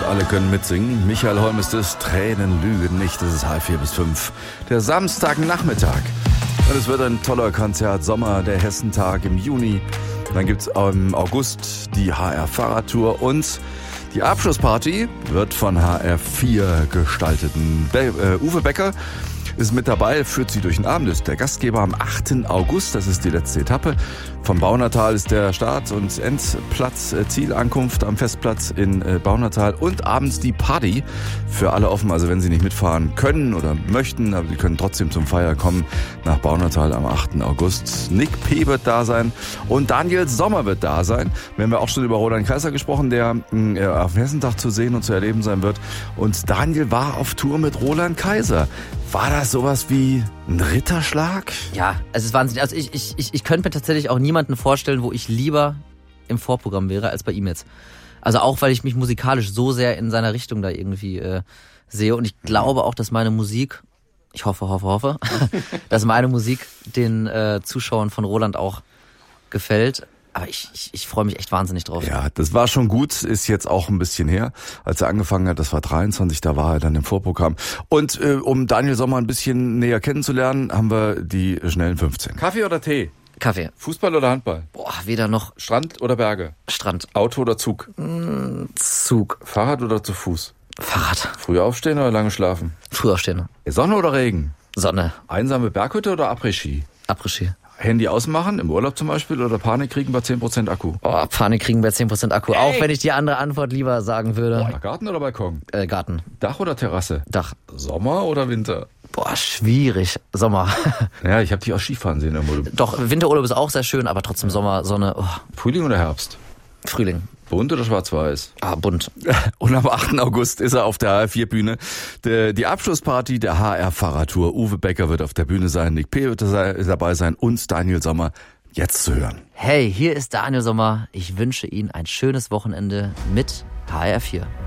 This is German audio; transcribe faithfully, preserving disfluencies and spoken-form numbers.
alle können mitsingen. Michael Holm ist es, Tränen lügen nicht. Es ist halb vier bis fünf. Der Samstagnachmittag. Und es wird ein toller Konzert. Sommer, der Hessentag im Juni. Dann gibt's im August die H R Fahrradtour und die Abschlussparty wird von H R vier gestalteten. Be- äh, Uwe Becker ist mit dabei, führt sie durch den Abend, ist der Gastgeber am achten August, das ist die letzte Etappe. Vom Baunatal ist der Start- und Endplatz, Zielankunft am Festplatz in Baunatal und abends die Party für alle offen. Also wenn Sie nicht mitfahren können oder möchten, aber Sie können trotzdem zum Feier kommen nach Baunatal am achten August. Nick P. wird da sein und Daniel Sommer wird da sein. Wir haben ja auch schon über Roland Kaiser gesprochen, der äh, auf dem Hessentag zu sehen und zu erleben sein wird. Und Daniel war auf Tour mit Roland Kaiser. War das sowas wie ein Ritterschlag? Ja, es ist wahnsinnig. Also ich, ich, ich, ich könnte mir tatsächlich auch niemanden vorstellen, wo ich lieber im Vorprogramm wäre, als bei ihm jetzt. Also auch, weil ich mich musikalisch so sehr in seiner Richtung da irgendwie äh, sehe. Und ich glaube auch, dass meine Musik, ich hoffe, hoffe, hoffe, dass meine Musik den äh, Zuschauern von Roland auch gefällt. Aber ich, ich, ich freue mich echt wahnsinnig drauf. Ja, das war schon gut, ist jetzt auch ein bisschen her, als er angefangen hat, das war dreiundzwanzig, da war er dann im Vorprogramm. Und äh, um Daniel Sommer ein bisschen näher kennenzulernen, haben wir die schnellen fünfzehn. Kaffee oder Tee? Kaffee. Fußball oder Handball? Boah, weder noch. Strand oder Berge? Strand. Auto oder Zug? Mm, Zug. Fahrrad oder zu Fuß? Fahrrad. Früh aufstehen oder lange schlafen? Früh aufstehen. Sonne oder Regen? Sonne. Einsame Berghütte oder Après-Ski? Après-Ski. Handy ausmachen, im Urlaub zum Beispiel, oder Panik kriegen bei zehn Prozent Akku? Oh, Panik kriegen bei zehn Prozent Akku. Ey. Auch wenn ich die andere Antwort lieber sagen würde. Boah, Garten oder Balkon? Äh, Garten. Dach oder Terrasse? Dach. Sommer oder Winter? Boah, schwierig. Sommer. Ja, ich habe dich auch Skifahren sehen. Im Urlaub. Doch, Winterurlaub ist auch sehr schön, aber trotzdem Sommer, Sonne. Oh. Frühling oder Herbst? Frühling. Bunt oder schwarz-weiß? Ah, bunt. Und am achten August ist er auf der H R vier Bühne. Die Abschlussparty der H R Fahrradtour. Uwe Becker wird auf der Bühne sein, Nick P. wird dabei sein und Daniel Sommer jetzt zu hören. Hey, hier ist Daniel Sommer. Ich wünsche Ihnen ein schönes Wochenende mit H R vier.